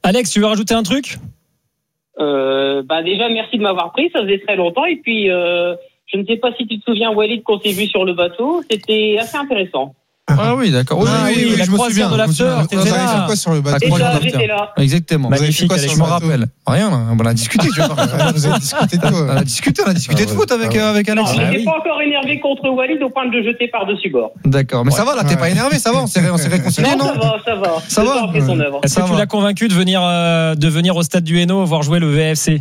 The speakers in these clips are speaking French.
Alex, tu veux rajouter un truc ? Déjà, merci de m'avoir pris. Ça faisait très longtemps. Et puis, je ne sais pas si tu te souviens, Walid, qu'on s'est vu sur le bateau. C'était assez intéressant. Ah oui, d'accord. Oui, la croisière de l'after. Vous avez fait quoi sur le bateau? J'étais là. Exactement. Magnifique, Alex, je me rappelle. Rien, on a discuté, tu vois. Vous avez discuté de quoi? On a discuté de foot avec Alex. Non, je n'étais pas encore énervé contre Walid au point de le jeter par-dessus bord. D'accord, mais ça va, là, t'es pas énervé, ça va, on s'est réconciliés, non? Ça va. Ça va. Fait son œuvre. Est-ce que tu l'as convaincu de venir au stade du Hainaut voir jouer le VFC?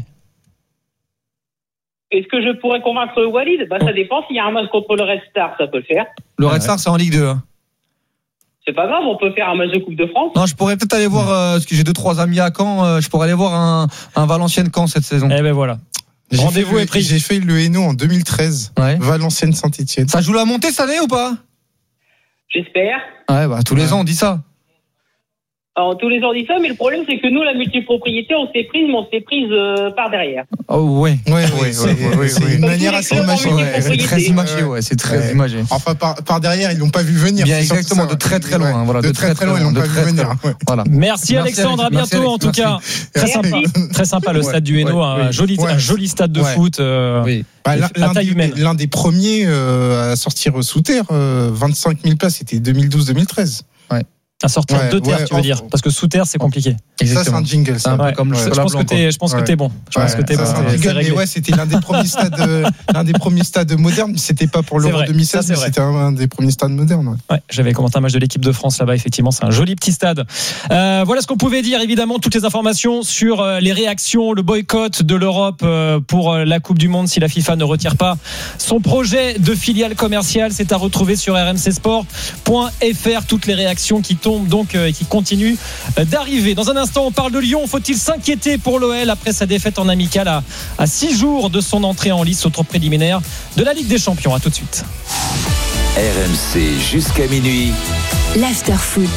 Est-ce que je pourrais convaincre Walid? Ça dépend. S'il y a un match contre le Red Star, ça peut le faire. Le Red Star, c'est en Ligue 2. C'est pas grave, on peut faire un match de Coupe de France. Non, je pourrais peut-être aller voir, parce que j'ai 2-3 amis à Caen, je pourrais aller voir un Valenciennes-Caen cette saison. Eh ben voilà. Rendez-vous est pris. J'ai fait le Hainaut en 2013. Ouais. Valenciennes-Saint-Etienne. Ça joue la montée cette année ou pas? J'espère. Ouais, tous les ans, on dit ça. Alors, tous les ans on dit ça, mais le problème c'est que nous, la multipropriété, on s'est prise par derrière. Oh ouais. C'est une manière assez imagée. C'est très imagé, c'est très imagé. Enfin, par derrière, ils l'ont pas vu venir. Bien, exactement, de très très loin. Voilà, de très loin, ils l'ont pas vu venir. Voilà. Merci Alexandre, à bientôt en tout cas. Très sympa le stade du Hainaut, un joli stade de foot. À taille humaine. L'un des premiers à sortir sous terre, 25 000 places, c'était 2012-2013. À sortir de terre, tu veux dire, parce que sous terre c'est compliqué. Ça c'est un jingle, c'est un peu comme je pense que t'es bon. Je pense que t'es bon. Mais c'était l'un des premiers stades modernes. C'était pas pour l'Euro 2016, mais c'était un des premiers stades modernes. Ouais, j'avais commenté un match de l'équipe de France là-bas. Effectivement, c'est un joli petit stade. Voilà ce qu'on pouvait dire. Évidemment, toutes les informations sur les réactions, le boycott de l'Europe pour la Coupe du Monde si la FIFA ne retire pas son projet de filiale commerciale. C'est à retrouver sur rmcsport.fr. Toutes les réactions qui tombent donc qui continue d'arriver. Dans un instant, on parle de Lyon. Faut-il s'inquiéter pour l'OL après sa défaite en amical à 6 jours de son entrée en lice au tour préliminaire de la Ligue des Champions? À tout de suite. RMC jusqu'à minuit. L'after-foot.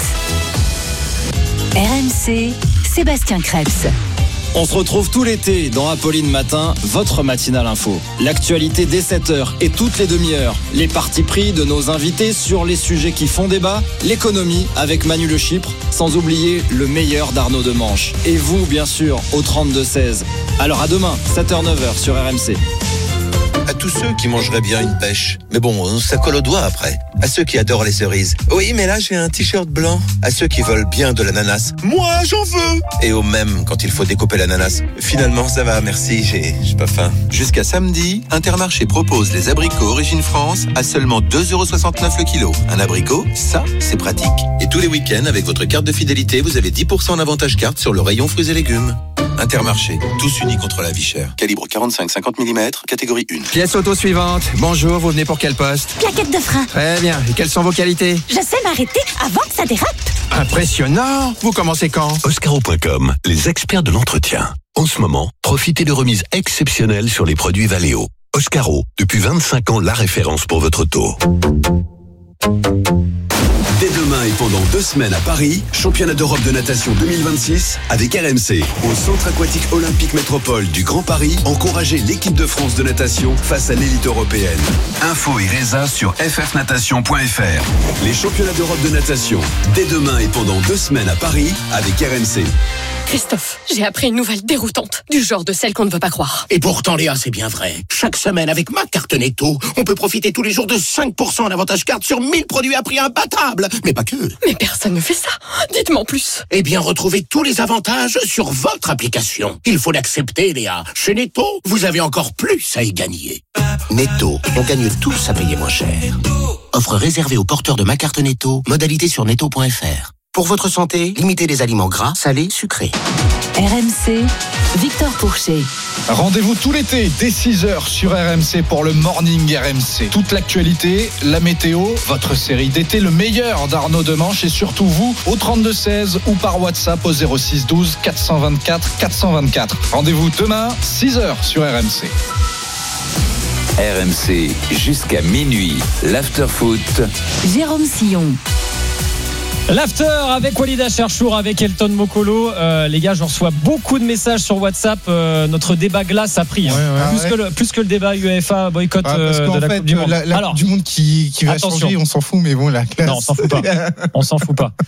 RMC, Sébastien Krebs. On se retrouve tout l'été dans Apolline Matin, votre matinale info. L'actualité dès 7h et toutes les demi-heures. Les partis pris de nos invités sur les sujets qui font débat. L'économie avec Manu Le Chypre, sans oublier le meilleur d'Arnaud Demanche. Et vous, bien sûr, au 32-16. Alors à demain, 7h-9h sur RMC. À tous ceux qui mangeraient bien une pêche. Mais bon, ça colle au doigt après. À ceux qui adorent les cerises. Oui, mais là, j'ai un t-shirt blanc. À ceux qui veulent bien de l'ananas. Moi, j'en veux. Et au même, quand il faut découper l'ananas. Finalement, ça va, merci, j'ai pas faim. Jusqu'à samedi, Intermarché propose les abricots Origine France à seulement 2,69€ le kilo. Un abricot, ça, c'est pratique. Et tous les week-ends, avec votre carte de fidélité, vous avez 10% en avantage carte sur le rayon fruits et légumes. Intermarché, tous unis contre la vie chère. Calibre 45-50 mm, catégorie 1. Pièce auto suivante. Bonjour, vous venez pour quel poste? Plaquette de frein. Très bien. Et quelles sont vos qualités? Je sais m'arrêter avant que ça dérape. Impressionnant. Vous commencez quand? Oscaro.com, les experts de l'entretien. En ce moment, profitez de remises exceptionnelles sur les produits Valeo. Oscaro, depuis 25 ans, la référence pour votre auto. Dès demain et pendant 2 semaines à Paris, championnat d'Europe de natation 2026 avec RMC. Au Centre aquatique olympique métropole du Grand Paris, encouragez l'équipe de France de natation face à l'élite européenne. Info et résa sur ffnatation.fr. Les championnats d'Europe de natation, dès demain et pendant 2 semaines à Paris avec RMC. Christophe, j'ai appris une nouvelle déroutante, du genre de celle qu'on ne veut pas croire. Et pourtant, Léa, c'est bien vrai. Chaque semaine, avec ma carte Netto, on peut profiter tous les jours de 5% en avantage carte sur 1000 produits à prix imbattable. Mais pas que. Mais personne ne fait ça. Dites-moi en plus. Eh bien, retrouvez tous les avantages sur votre application. Il faut l'accepter, Léa. Chez Netto, vous avez encore plus à y gagner. Netto, on gagne tous à payer moins cher. Offre réservée aux porteurs de ma carte Netto. Modalité sur netto.fr. Pour votre santé, limitez les aliments gras, salés, sucrés. RMC, Victor Pourchet. Rendez-vous tout l'été dès 6h sur RMC pour le Morning RMC. Toute l'actualité, la météo, votre série d'été, le meilleur d'Arnaud Demanche et surtout vous au 32-16 ou par WhatsApp au 06 12 424 424. Rendez-vous demain 6h sur RMC. RMC jusqu'à minuit, l'after-foot. Jérôme Sillon. L'after avec Walid Cherchour, avec Elton Mokolo. Les gars, je reçois beaucoup de messages sur WhatsApp. Notre débat glace a pris. Plus que le débat UEFA boycott de la Coupe du Monde. La Coupe du Monde qui va changer, on s'en fout, mais bon, la glace. Non, on s'en fout pas. On s'en fout pas.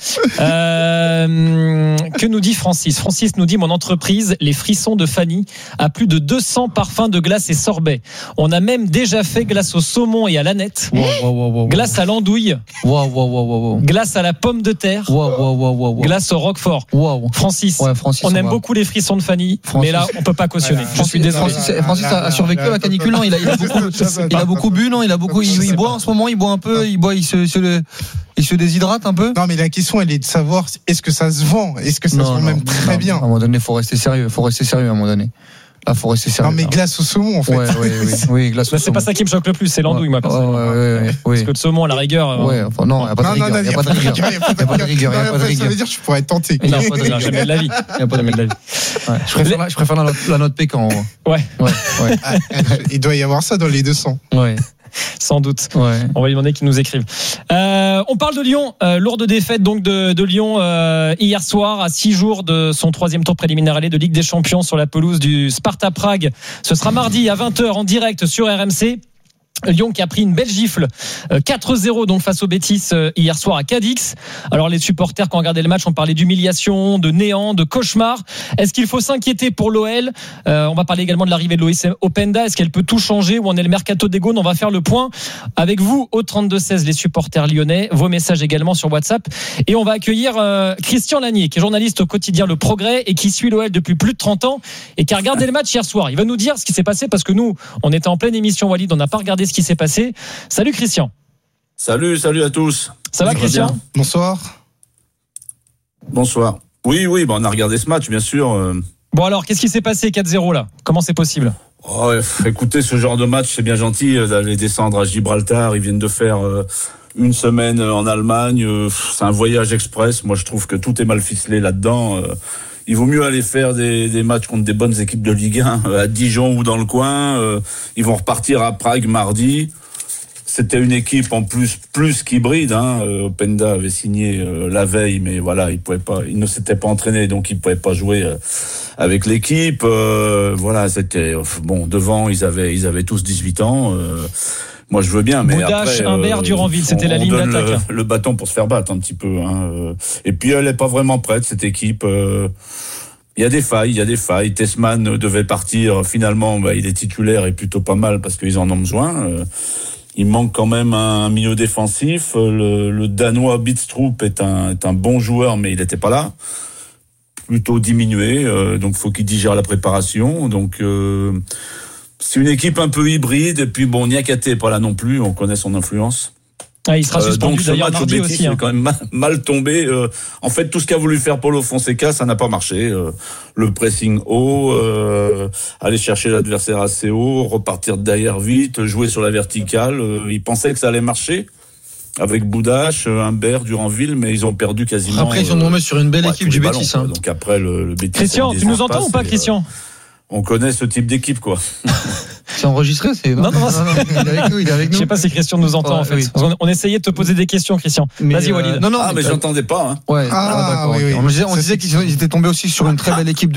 Que nous dit Francis ? Francis nous dit: mon entreprise, les Frissons de Fanny, a plus de 200 parfums de glace et sorbet. On a même déjà fait glace au saumon et à l'aneth. Glace à l'andouille. Glace à la pomme de terre. Glace au roquefort. Francis, on aime beaucoup les Frissons de Fanny, mais là on peut pas cautionner. Je suis désolé. Francis a survécu à la canicule, non? Il a beaucoup bu, non? Il boit en ce moment, il boit un peu, il se déshydrate un peu. Non, mais la question elle est de savoir est-ce que ça se vend, est-ce que ça se vend même très bien. À un moment donné, faut rester sérieux à un moment donné. Là, faut rester sérieux. Non, mais glace au saumon, en fait. Oui, glace au saumon. C'est pas ça qui me choque le plus, c'est l'andouille, moi, personnellement. Parce que le saumon, à la rigueur. Il n'y a pas de rigueur. Ça veut dire que je pourrais être tenté. Non, jamais de la vie. Je préfère la note pécan. Ouais. Il doit y avoir ça dans les 200. Ouais. Sans doute. On va lui demander qu'ils nous écrivent. On parle de Lyon. Lourde défaite donc de Lyon hier soir, à 6 jours de son 3e tour préliminaire aller de Ligue des Champions sur la pelouse du Sparta Prague. Ce sera mardi à 20h en direct sur RMC. Lyon qui a pris une belle gifle 4-0 donc face au Betis hier soir à Cadix. Alors les supporters qui ont regardé le match ont parlé d'humiliation, de néant, de cauchemar. Est-ce qu'il faut s'inquiéter pour l'OL? On va parler également de l'arrivée de l'OSM Openda. Est-ce qu'elle peut tout changer ou en est le mercato des Gaunes? On va faire le point avec vous au 32-16 les supporters lyonnais. Vos messages également sur WhatsApp. Et on va accueillir Christian Lanier qui est journaliste au quotidien Le Progrès et qui suit l'OL depuis plus de 30 ans et qui a regardé le match hier soir. Il va nous dire ce qui s'est passé parce que nous on était en pleine émission Walid, on n'a pas regardé ce qui s'est passé. Salut Christian. Salut à tous. Ça va Christian? Bonsoir. Oui, on a regardé ce match bien sûr. Bon alors, qu'est-ce qui s'est passé 4-0 là? Comment c'est possible? Écoutez, ce genre de match, c'est bien gentil d'aller descendre à Gibraltar. Ils viennent de faire une semaine en Allemagne. C'est un voyage express. Moi, je trouve que tout est mal ficelé là-dedans. Il vaut mieux aller faire des matchs contre des bonnes équipes de Ligue 1 à Dijon ou dans le coin. Ils vont repartir à Prague mardi. C'était une équipe en plus qu'hybride. Openda avait signé la veille, mais voilà, il ne s'était pas entraîné, donc il pouvait pas jouer avec l'équipe. C'était bon. Devant, ils avaient tous 18 ans. Moi, je veux bien, mais Boudache, après, Humbert, Duranville, c'était la ligne d'attaque. Le bâton pour se faire battre un petit peu. Et puis, elle est pas vraiment prête, cette équipe. Il y a des failles. Tessman devait partir. Finalement, il est titulaire et plutôt pas mal parce qu'ils en ont besoin. Il manque quand même un milieu défensif. Le Danois Bidstrup est un bon joueur, mais il n'était pas là. Plutôt diminué. Donc, faut qu'il digère la préparation. Donc, c'est une équipe un peu hybride. Et puis, Niakhaté n'est pas là non plus. On connaît son influence. Il sera suspendu donc, d'ailleurs mardi aussi. C'est quand même mal tombé. En fait, tout ce qu'a voulu faire Paulo Fonseca, ça n'a pas marché. Le pressing haut, aller chercher l'adversaire assez haut, repartir derrière vite, jouer sur la verticale. Il pensait que ça allait marcher avec Boudache, Humbert, Duranville, mais ils ont perdu quasiment. Après, ils ont tombé sur une belle équipe du Betis. Donc après, le Betis. Christian, tu nous entends ou pas, Christian? On connaît ce type d'équipe, quoi. C'est enregistré, Non, il est avec nous. Je sais pas si Christian nous entend en fait. Oui. On essayait de te poser des questions, Christian. Vas-y, Walid. Mais j'entendais pas. Oui. On disait qu'ils étaient tombés aussi sur une très belle équipe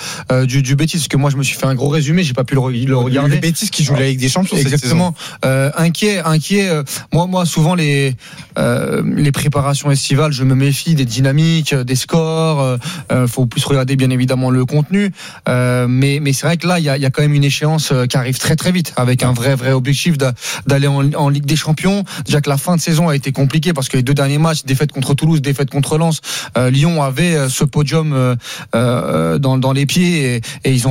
du Betis, parce que moi je me suis fait un gros résumé, j'ai pas pu le regarder. Le Betis qui joue la Ligue des Champions. Exactement. Inquiet. Moi, souvent les préparations estivales, je me méfie des dynamiques, des scores. Faut plus regarder bien évidemment le contenu. Mais c'est vrai que là, il y a quand même une échéance qui arrive très très vite, avec un vrai objectif d'aller en Ligue des Champions. Déjà que la fin de saison a été compliquée parce que les 2 derniers matchs, défaite contre Toulouse, défaite contre Lens, Lyon avait ce podium dans les pieds et ils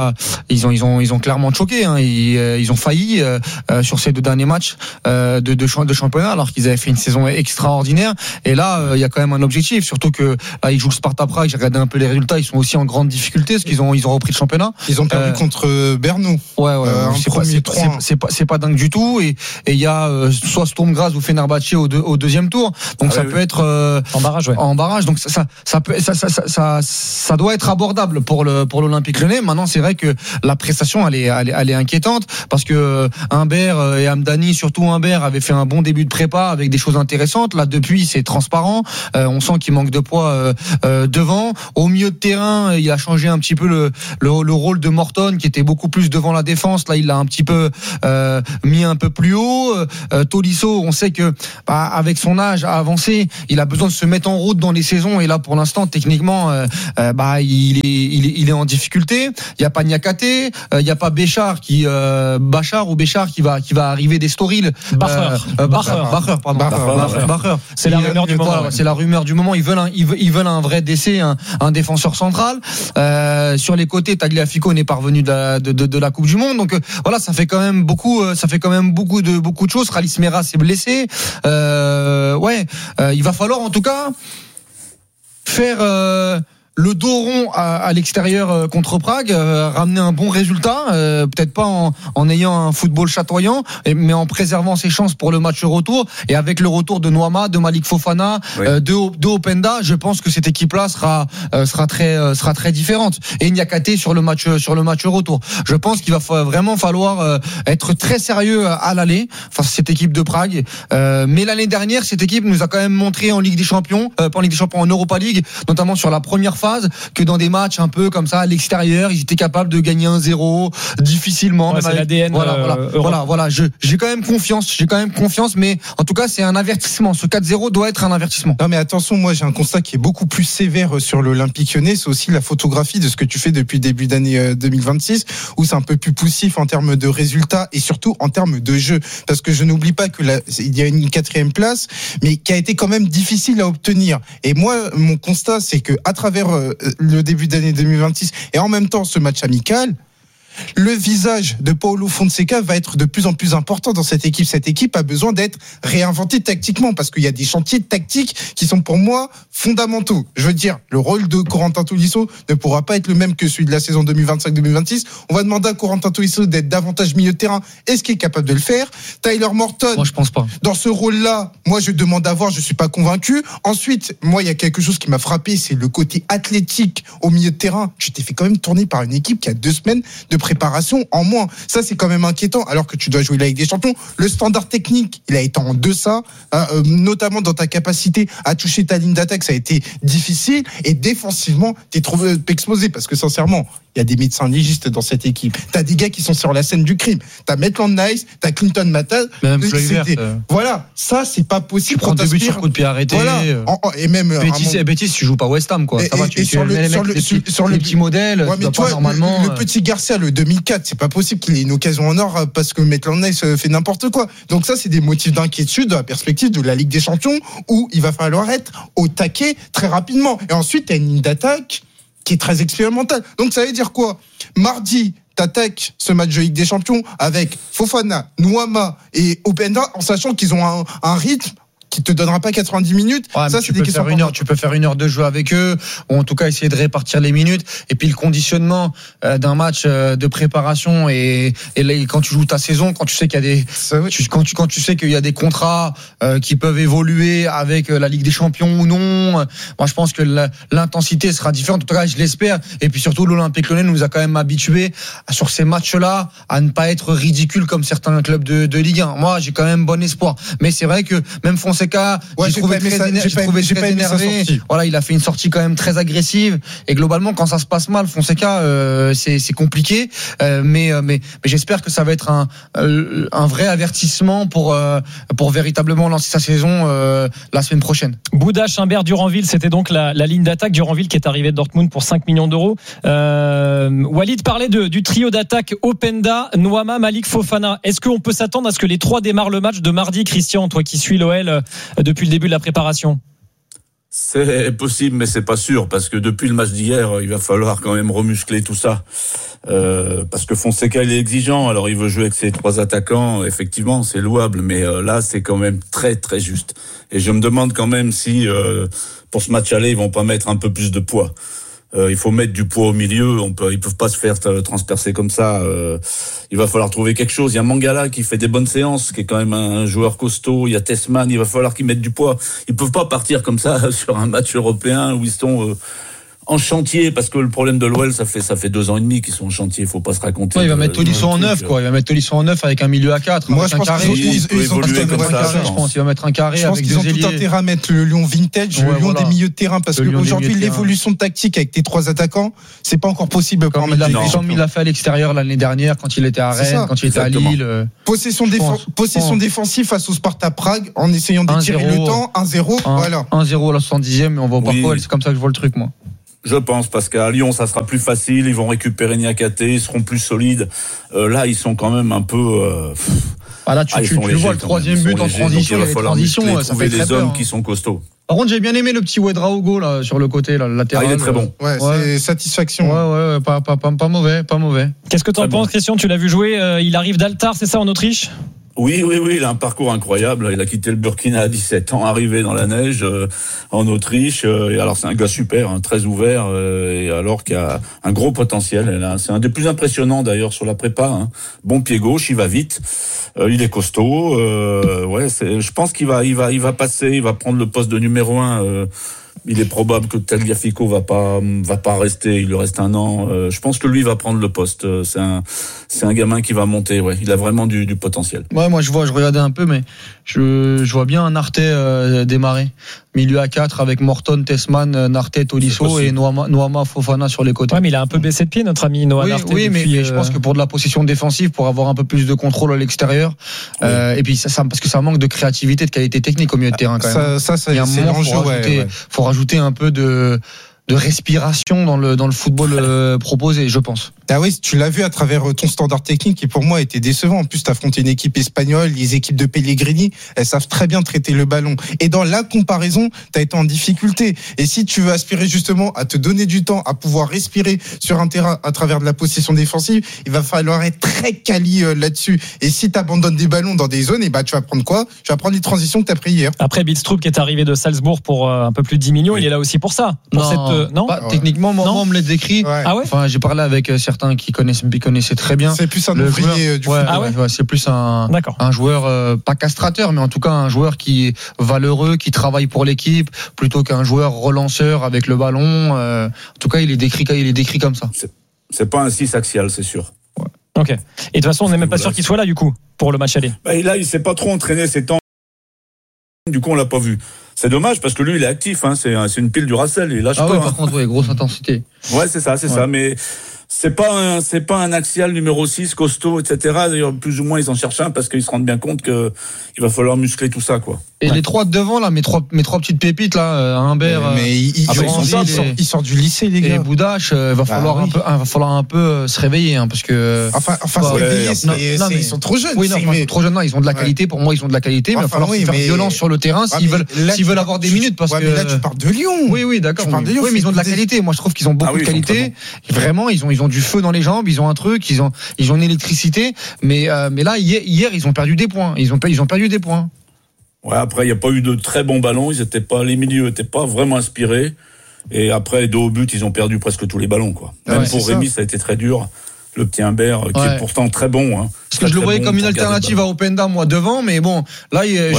ont clairement choqué. Ils ont failli sur ces 2 derniers matchs de championnat, alors qu'ils avaient fait une saison extraordinaire. Et là, il y a quand même un objectif, surtout que là, ils jouent le Sparta Prague. J'ai regardé un peu les résultats, ils sont aussi en grande difficulté parce qu'ils ont repris le championnat. Ils ont perdu contre Bernou. c'est pas dingue du tout. Et il y a soit Sturm Graz ou Fenerbahçe au deuxième tour. Donc ça peut être en barrage. Ouais. En barrage. Donc ça doit être abordable pour l'Olympique Lyonnais. Maintenant, c'est vrai que la prestation elle est inquiétante parce que Humbert et Hamdani, surtout Humbert, avaient fait un bon début de prépa avec des choses intéressantes. Là, depuis, c'est transparent. On sent qu'il manque de poids devant. Au milieu de terrain, il a changé un petit peu le rôle de Morton, qui était beaucoup plus devant la défense. Là, il l'a un petit peu mis un peu plus haut. Tolisso, on sait que avec son âge avancé, il a besoin de se mettre en route dans les saisons. Et là, pour l'instant, techniquement, il est en difficulté. Il y a pas Niakate, il y a pas Béchar qui va arriver d'Estoril. Bacher. C'est la rumeur du moment. C'est la rumeur du moment. Ils veulent un vrai DC, un défenseur central. Sur les côtés, Tagliafico n'est pas revenu de la Coupe du Monde. Donc voilà, ça fait quand même beaucoup de choses. Ralis Mera s'est blessé. Il va falloir en tout cas faire le dos rond à l'extérieur contre Prague, ramener un bon résultat, peut-être pas en ayant un football chatoyant, mais en préservant ses chances pour le match retour. Et avec le retour de Noama, de Malik Fofana, de Openda, je pense que cette équipe-là sera très différente. Et Niakate sur le match retour. Je pense qu'il va vraiment falloir être très sérieux à l'aller face à cette équipe de Prague. Mais l'année dernière, cette équipe nous a quand même montré en Ligue des Champions, pas en Ligue des Champions, en Europa League, notamment sur la première phase, que dans des matchs un peu comme ça à l'extérieur, ils étaient capables de gagner 1-0 difficilement. C'est l'ADN. Voilà. J'ai quand même confiance, mais en tout cas, c'est un avertissement. Ce 4-0 doit être un avertissement. Non, mais attention, moi, j'ai un constat qui est beaucoup plus sévère sur l'Olympique Lyonnais. C'est aussi la photographie de ce que tu fais depuis le début d'année 2026, où c'est un peu plus poussif en termes de résultats et surtout en termes de jeu. Parce que je n'oublie pas que il y a une 4e place, mais qui a été quand même difficile à obtenir. Et moi, mon constat, c'est que à travers le début d'année 2026 et en même temps ce match amical, le visage de Paulo Fonseca va être de plus en plus important dans cette équipe. Cette équipe a besoin d'être réinventée tactiquement parce qu'il y a des chantiers tactiques qui sont pour moi fondamentaux. Je veux dire, le rôle de Corentin Tolisso ne pourra pas être le même que celui de la saison 2025-2026. On va demander à Corentin Tolisso d'être davantage milieu de terrain. Est-ce qu'il est capable de le faire? Tyler Morton, moi je pense pas. Dans ce rôle-là, moi je demande à voir, je suis pas convaincu. Ensuite, moi il y a quelque chose qui m'a frappé, c'est le côté athlétique au milieu de terrain. Tu t'es fait quand même tourner par une équipe qui a 2 semaines de préparation en moins. Ça, c'est quand même inquiétant, alors que tu dois jouer la Ligue des Champions. Le standard technique, il a été en deçà, notamment dans ta capacité à toucher ta ligne d'attaque, ça a été difficile. Et défensivement, t'es trouvé exposé, parce que sincèrement, il y a des médecins légistes dans cette équipe. T'as des gars qui sont sur la scène du crime. T'as Maitland Nice, t'as Clinton Mata. Voilà, ça, c'est pas possible. Tu prends 2 buts sur coup de pied arrêté. Voilà. Et même Betis, tu joues pas West Ham, quoi. Ça va, tu sur le petit modèle, ouais, mais toi, normalement. Le petit Garcia, le 2004, c'est pas possible qu'il ait une occasion en or parce que Maitland Nice fait n'importe quoi. Donc ça, c'est des motifs d'inquiétude dans la perspective de la Ligue des Champions où il va falloir être au taquet très rapidement. Et ensuite, t'as une ligne d'attaque qui est très expérimentale. Donc ça veut dire quoi? Mardi, t'attaques ce match de Ligue des Champions avec Fofana, Noama et Openda en sachant qu'ils ont un rythme qui te donnera pas 90 minutes. Ouais, ça, c'est des questions. Tu peux faire 1 heure de jeu avec eux, ou en tout cas essayer de répartir les minutes. Et puis le conditionnement d'un match de préparation et là, quand tu joues ta saison, quand tu sais qu'il y a des, quand tu sais qu'il y a des contrats qui peuvent évoluer avec la Ligue des Champions ou non. Moi, je pense que l'intensité sera différente. En tout cas, je l'espère. Et puis surtout, l'Olympique Lyonnais nous a quand même habitués sur ces matchs-là à ne pas être ridicule comme certains clubs de Ligue 1. Moi, j'ai quand même bon espoir. Mais c'est vrai que même Fonseca, j'ai trouvé très énervé. Voilà, il a fait une sortie quand même très agressive. Et globalement, quand ça se passe mal, Fonseca, c'est compliqué. Mais j'espère que ça va être un vrai avertissement pour véritablement lancer sa saison la semaine prochaine. Bouda, Chimbert, Duranville, c'était donc la ligne d'attaque. Duranville qui est arrivé de Dortmund pour 5 millions d'euros. Walid parlait du trio d'attaque Openda, Noama, Malik Fofana. Est-ce qu'on peut s'attendre à ce que les 3 démarrent le match de mardi? Christian, toi qui suis l'OL depuis le début de la préparation? C'est possible, mais c'est pas sûr, parce que depuis le match d'hier, il va falloir quand même remuscler tout ça. Parce que Fonseca, il est exigeant, alors il veut jouer avec ses 3 attaquants, effectivement, c'est louable, mais là, c'est quand même très, très juste. Et je me demande quand même si, pour ce match aller, ils vont pas mettre un peu plus de poids. Il faut mettre du poids au milieu. Ils peuvent pas se faire transpercer comme ça. Il va falloir trouver quelque chose. Il y a Mangala qui fait des bonnes séances, qui est quand même un joueur costaud. Il y a Tessman. Il va falloir qu'ils mettent du poids. Ils peuvent pas partir comme ça sur un match européen où ils sont en chantier, parce que le problème de l'OL, ça fait 2 ans et demi qu'ils sont en chantier. Il faut pas se raconter. Ouais, il va mettre Tolisso en 9, quoi. Il va mettre Tolisso en 9 avec un milieu à 4. Moi, je pense qu'ils va mettre un carré. Je pense qu'ils ont tout intérêt à mettre le Lyon vintage, le Lyon des milieux de terrain, parce qu'aujourd'hui, l'évolution tactique avec tes 3 attaquants, c'est pas encore possible. Comme il l'a fait à l'extérieur l'année dernière, quand il était à Rennes, quand il était à Lille. Possession défensive face au Sparta Prague, en essayant d'étirer le temps. 1-0, voilà. 1-0 à la 70e, mais on va au Porto. C'est comme ça que je vois le truc, moi. Je pense, parce qu'à Lyon, ça sera plus facile. Ils vont récupérer Niakhaté, ils seront plus solides. Là, ils sont quand même un peu. Là, tu le vois, le 3e but en transition. Il va falloir trouver des hommes qui sont costauds. Par contre, j'ai bien aimé le petit Ouedraogo là sur le côté, là, le latéral. Il est très bon. Ouais, c'est satisfaction. Ouais, pas mauvais. Qu'est-ce que t'en penses, Christian? Tu l'as vu jouer. Il arrive d'Altar, c'est ça, en Autriche? Oui, il a un parcours incroyable. Il a quitté le Burkina à 17 ans, arrivé dans la neige en Autriche. Et alors c'est un gars super, très ouvert, et alors qu'il a un gros potentiel. C'est un des plus impressionnants d'ailleurs sur la prépa. Bon pied gauche, il va vite, il est costaud. Je pense qu'il va passer, il va prendre le poste de numéro 1. Il est probable que Tagliafico va pas rester. Il lui reste 1 an. Je pense que lui va prendre le poste. C'est un gamin qui va monter. Ouais, il a vraiment du potentiel. Ouais, moi je regardais un peu, mais je vois bien un Arte démarrer. Milieu à 4 avec Morton, Tessman, Nartet, Tolisso et Noama Fofana sur les côtés. Ouais, mais il a un peu baissé de pied, notre ami Noah Nartet. Oui, mais je pense que pour de la possession défensive, pour avoir un peu plus de contrôle à l'extérieur, et puis ça, parce que ça manque de créativité, de qualité technique au milieu de terrain quand même. Ça il y a un moment, faut rajouter un peu de respiration dans le football proposé, je pense. Ah oui, tu l'as vu à travers ton standard technique qui pour moi était décevant. En plus, t'as affronté une équipe espagnole, les équipes de Pellegrini, elles savent très bien traiter le ballon. Et dans la comparaison, t'as été en difficulté. Et si tu veux aspirer justement à te donner du temps, à pouvoir respirer sur un terrain à travers de la possession défensive, il va falloir être très quali là-dessus. Et si t'abandonnes des ballons dans des zones, et tu vas prendre quoi? Tu vas prendre les transitions que t'as pris hier. Après, Bidstrup qui est arrivé de Salzbourg pour un peu plus de 10 millions, il est là aussi pour ça. Non, techniquement, moi, on me l'a décrit. Ouais. Ah ouais? Enfin, j'ai parlé avec certains qui connaissaient très bien. C'est plus un ouvrier du foot. C'est plus un joueur pas castrateur, mais en tout cas un joueur qui est valeureux, qui travaille pour l'équipe, plutôt qu'un joueur relanceur avec le ballon. En tout cas, il est décrit comme ça. C'est pas un 6 axial, c'est sûr. Ouais. Ok. Et de toute façon, on n'est même pas sûr qu'il soit là du coup pour le match aller. Là, il s'est pas trop entraîné ces temps. Du coup, on l'a pas vu. C'est dommage parce que lui, il est actif. C'est une pile du Racel. Il lâche pas. Par contre, grosse intensité. Ouais, c'est ça. Mais c'est pas un axial numéro 6 costaud, etc. D'ailleurs, plus ou moins, ils en cherchent un parce qu'ils se rendent bien compte que il va falloir muscler tout ça, quoi. Et les 3 de devant, là, mes trois petites pépites, là, Humbert. Mais ils sortent du lycée, les gars. Et Boudache, va falloir un peu se réveiller, parce que. Se réveiller, ils sont trop jeunes. Oui, trop jeunes, non, ils ont de la qualité. Pour moi, ils ont de la qualité, mais il va falloir faire violence sur le terrain s'ils veulent avoir des minutes, parce que. Mais là, tu parles de Lyon. Oui, d'accord. Oui, mais ils ont de la qualité. Moi, je trouve qu'ils ont beaucoup de qualité. Vraiment, ils ont du feu dans les jambes, ils ont un truc, ils ont une électricité. Mais là, hier, ils ont perdu des points. Ils ont perdu des points. Ouais, après, il n'y a pas eu de très bons ballons. Les milieux n'étaient pas vraiment inspirés. Et après, de haut but, ils ont perdu presque tous les ballons, quoi. Même pour Rémi, ça a été très dur. Le petit Humbert, qui est pourtant très bon. Parce que je le voyais comme une alternative à Openda, moi, devant. Mais bon, là,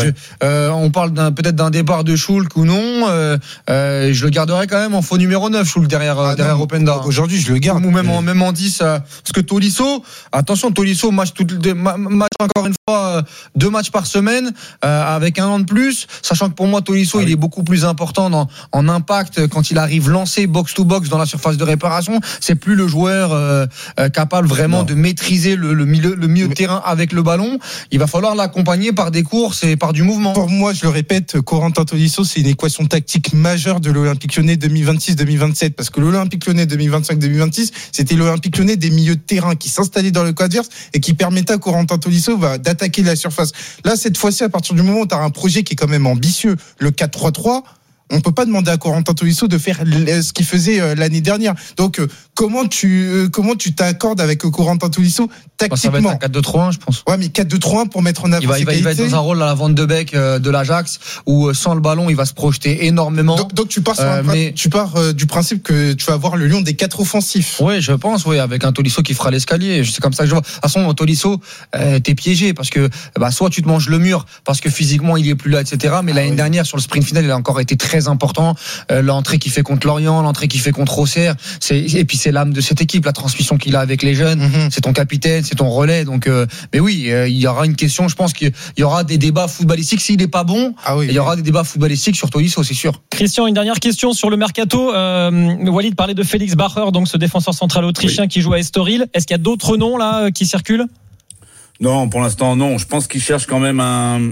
on parle peut-être d'un départ de Schulk ou non. Je le garderai quand même en faux numéro 9, Schulk, derrière Openda. Aujourd'hui, je le garde. Ou même en 10. Parce que Tolisso, match encore une fois, 2 matchs par semaine, avec 1 an de plus. Sachant que pour moi, Tolisso, il est beaucoup plus important en impact quand il arrive lancé box-to-box dans la surface de réparation. C'est plus le joueur capable vraiment de maîtriser le milieu de terrain avec le ballon. Il va falloir l'accompagner par des courses et par du mouvement. Pour moi, je le répète, Corentin Tolisso, c'est une équation tactique majeure de l'Olympique Lyonnais 2026-2027, parce que l'Olympique Lyonnais 2025-2026, c'était l'Olympique Lyonnais des milieux de terrain qui s'installaient dans le camp adverse et qui permettait à Corentin Tolisso d'attaquer la surface. Là, cette fois-ci, à partir du moment où tu as un projet qui est quand même ambitieux, le 4-3-3, On peut pas demander à Corentin Tolisso de faire ce qu'il faisait l'année dernière. Donc comment tu t'accordes avec Corentin Tolisso tactiquement? Ça va être un 4-2-3-1, je pense. Ouais, mais 4-2-3-1 pour mettre en avant ses qualités. Il va être dans un rôle à la Van de Beek de l'Ajax où sans le ballon, il va se projeter énormément. Donc tu pars du principe que tu vas avoir le lion des 4 offensifs. Oui, je pense, avec un Tolisso qui fera l'escalier. C'est comme ça que je vois. De toute façon, Tolisso, t'es piégé parce que soit tu te manges le mur parce que physiquement il est plus là, etc. Mais l'année dernière sur le sprint final, il a encore été très important. L'entrée qu'il fait contre Lorient, l'entrée qu'il fait contre Auxerre, et puis c'est l'âme de cette équipe, la transmission qu'il a avec les jeunes. C'est ton capitaine, c'est ton relais. Donc, mais oui, il y aura une question. Je pense qu'il y aura des débats footballistiques. S'il n'est pas bon, il y aura des débats footballistiques sur Tolisso, c'est sûr. Christian, une dernière question sur le mercato. Walid parlait de Félix Bacher, donc ce défenseur central autrichien qui joue à Estoril. Est-ce qu'il y a d'autres noms là qui circulent? Non, pour l'instant non. Je pense qu'ils cherchent quand même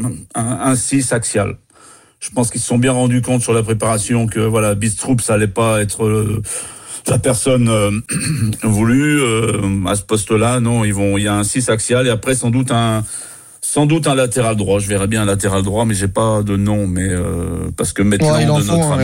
un 6 axial. Je pense qu'ils se sont bien rendus compte sur la préparation que voilà, Bistrup ça allait pas être la personne voulue à ce poste-là. Non, il y a un 6 axial et après sans doute un latéral droit. Je verrais bien un latéral droit, mais j'ai pas de nom. Mais parce que Maitland, il en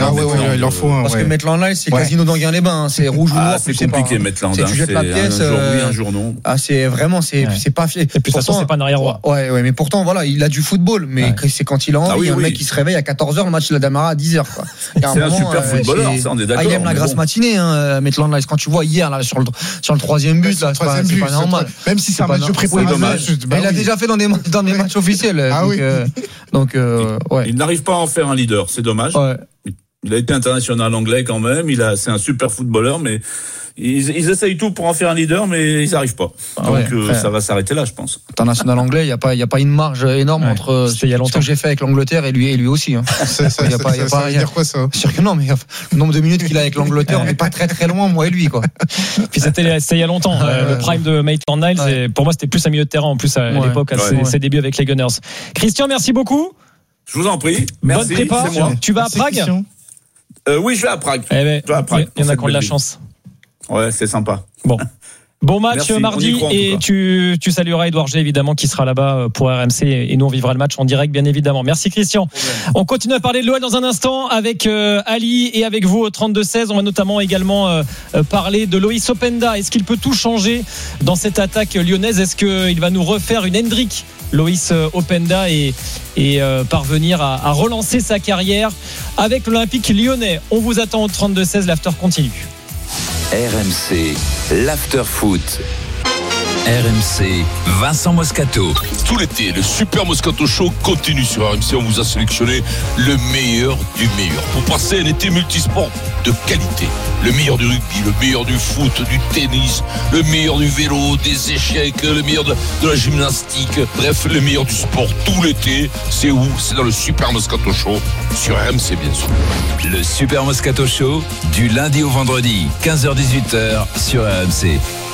faut un. Parce que Maitland, c'est Casino d'Anguin-les-Bains. C'est rouge ou noir. C'est compliqué, Maitland. Tu jettes la pièce. Un jour oui, un jour non. C'est vraiment, c'est pas fait. Et puis de toute façon, c'est pas un arrière droit. Ouais, mais pourtant, voilà, il a du football. Mais c'est quand il a envie. Un mec qui se réveille à 14h, le match il a démarré à 10h. C'est un super footballeur, ça, on est d'accord. Il aime la grasse matinée, Maitland. Quand tu vois hier là sur le 3e but, c'est pas normal. Même si c'est un match de préparation. Il a déjà fait dans des matchs officiels. Donc, il n'arrive pas à en faire un leader, c'est dommage. Il a été international anglais quand même. C'est un super footballeur, mais ils essayent tout pour en faire un leader, mais ils n'arrivent pas. Donc ça va s'arrêter là, je pense. International anglais, il y a pas une marge énorme entre ce que j'ai fait avec l'Angleterre et lui aussi. Ça veut dire quoi ça? C'est sûr que non, mais le nombre de minutes qu'il a avec l'Angleterre, on n'est pas très très loin, moi et lui, quoi. Puis c'était il y a longtemps. Le prime de Maitland-Niles, pour moi, c'était plus un milieu de terrain en plus à l'époque, à ses débuts avec les Gunners. Christian, merci beaucoup. Je vous en prie. Bonne prépa. Tu vas à Prague? Oui, je vais à Prague. Il y en a qui ont de la chance. Ouais, c'est sympa. Bon match Merci, mardi et tu salueras Edouard G évidemment qui sera là-bas pour RMC et nous on vivra le match en direct bien évidemment. Merci Christian. On continue à parler de l'OL dans un instant avec Ali et avec vous au 32-16. On va notamment également parler de Loïs Openda. Est-ce qu'il peut tout changer dans cette attaque lyonnaise? Est-ce qu'il va nous refaire une Hendrick Loïs Openda et parvenir à relancer sa carrière avec l'Olympique lyonnais? On vous attend au 32-16, l'after continue. RMC, l'after foot. RMC, Vincent Moscato. Tout l'été, le Super Moscato Show continue sur RMC. On vous a sélectionné le meilleur du meilleur pour passer un été multisport de qualité. Le meilleur du rugby, le meilleur du foot, du tennis, le meilleur du vélo, des échecs, le meilleur de la gymnastique. Bref, le meilleur du sport tout l'été. C'est où? C'est dans le Super Moscato Show sur RMC, bien sûr. Le Super Moscato Show, du lundi au vendredi, 15h-18h sur RMC.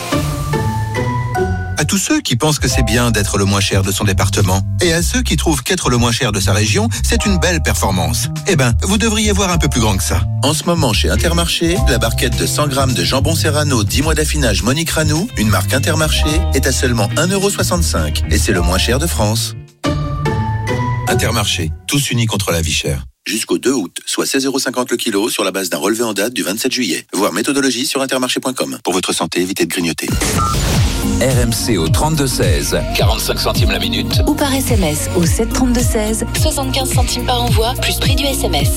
À tous ceux qui pensent que c'est bien d'être le moins cher de son département, et à ceux qui trouvent qu'être le moins cher de sa région, c'est une belle performance. Eh ben, vous devriez voir un peu plus grand que ça. En ce moment, chez Intermarché, la barquette de 100 grammes de jambon Serrano 10 mois d'affinage Monique Ranou, une marque Intermarché, est à seulement 1,65 €. Et c'est le moins cher de France. Intermarché, tous unis contre la vie chère. Jusqu'au 2 août, soit 16,50 € le kilo sur la base d'un relevé en date du 27 juillet. Voir méthodologie sur intermarché.com. Pour votre santé, évitez de grignoter. RMC au 32-16, 45 centimes la minute. Ou par SMS au 732-16, 75 centimes par envoi, plus prix du SMS.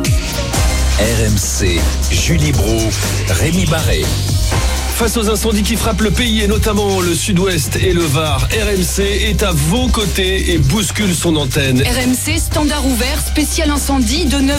RMC, Julie Brou, Rémi Barré. Face aux incendies qui frappent le pays et notamment le sud-ouest et le Var, RMC est à vos côtés et bouscule son antenne. RMC, standard ouvert, spécial incendie de 9